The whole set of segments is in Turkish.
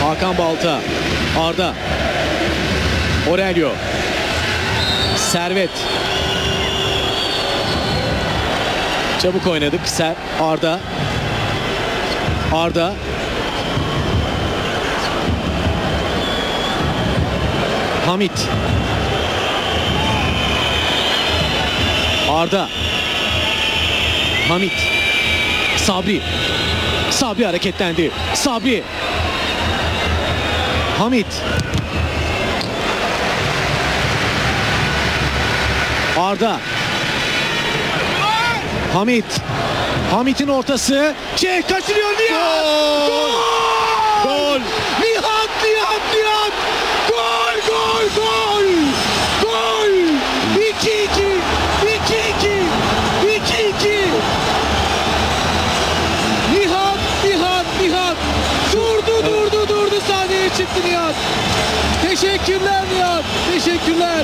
Hakan Balta. Arda. Aurelio. Servet. Çabuk oynadık. Arda. Arda. Hamit. Arda. Hamit. Sabri. Sabri hareketlendi. Sabri. Hamit. Arda. Hamit. Hamit'in ortası. Kaçırıyor Nihat. Gol! Gol! Nihat! Gol! Gol! Gol! 2-2. 2-2. Nihat. Durdu. Sahneye çıktı Nihat. Teşekkürler Nihat. Teşekkürler.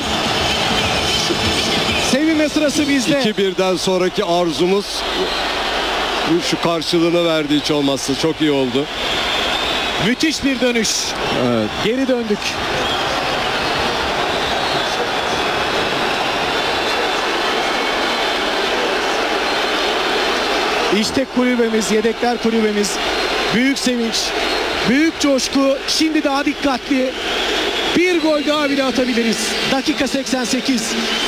Sevinme sırası bizde. 2-1'den sonraki arzumuz şu karşılığını verdi, hiç olmazsa çok iyi oldu. Müthiş bir dönüş. Evet. Geri döndük. İşte kulübemiz, yedekler kulübemiz. Büyük sevinç, büyük coşku. Şimdi daha dikkatli. Bir gol daha bile atabiliriz. Dakika 88.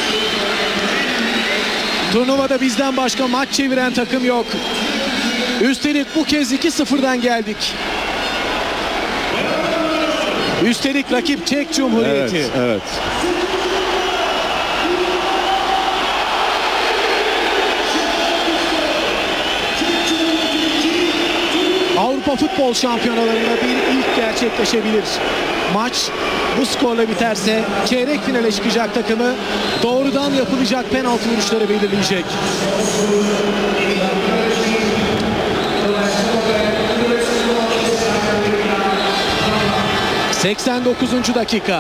Turnuvada bizden başka maç çeviren takım yok. Üstelik bu kez 2-0'dan geldik. Üstelik rakip Çek Cumhuriyeti. Evet. Avrupa Futbol Şampiyonalarında bir ilk gerçekleşebilir. Maç bu skorla biterse çeyrek finale çıkacak takımı doğrudan yapılacak penaltı vuruşları belirleyecek. ...89. dakika.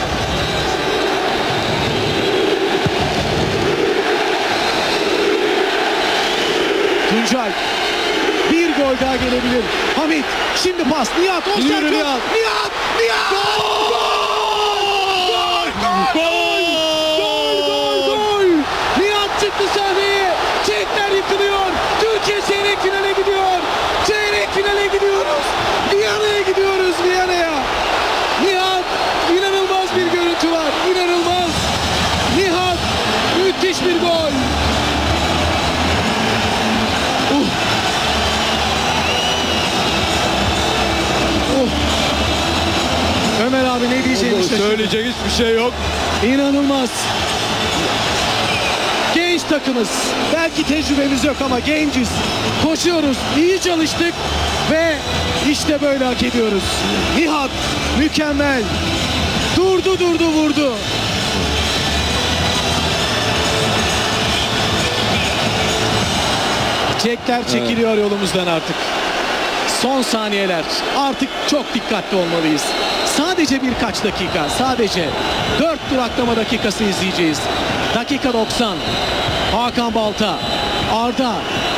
Tuncay. Bir gol daha gelebilir. Hamit. Şimdi pas. Nihat. Yürü Nihat. Gol. Nihat çıktı sahneye. Çekler yıkılıyor. Türkiye çeyrek finale gidiyor. Çeyrek finale gidiyoruz. Viyana'ya gidiyoruz. Nihat. İnanılmaz bir görüntü var. İnanılmaz. Nihat. Müthiş bir gol. Ömer abi ne diyeceğini şaşırdı. Söyleyecek hiçbir şey yok. İnanılmaz. Genç takımız. Belki tecrübemiz yok ama genciz. Koşuyoruz. İyi çalıştık ve işte böyle hak ediyoruz. Nihat mükemmel. Durdu vurdu. Çekler çekiliyor yolumuzdan artık. Son saniyeler. Artık çok dikkatli olmalıyız. Sadece birkaç dakika. Sadece 4 duraklama dakikası izleyeceğiz. Dakika 90. Hakan Balta. Arda.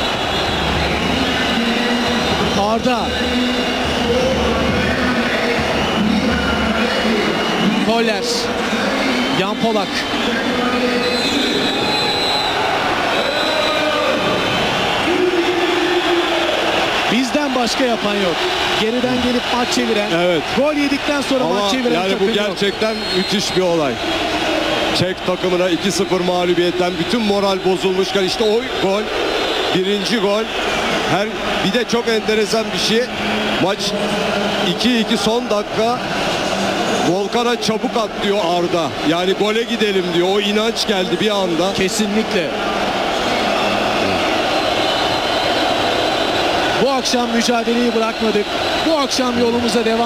Koller. Yan Polak. Bizden başka yapan yok. Geriden gelip maç çeviren, Evet. gol yedikten sonra Ama maç çeviren yani takım bu yok. gerçekten müthiş bir olay. Çek takımına 2-0 mağlubiyetten bütün moral bozulmuşken işte o gol, birinci gol. Bir de çok enteresan bir şey. Maç 2-2 son dakika. Volkan'a çabuk at diyor Arda. Yani gole gidelim diyor. O inanç geldi bir anda. Kesinlikle. Bu akşam mücadeleyi bırakmadık. Bu akşam yolumuza devam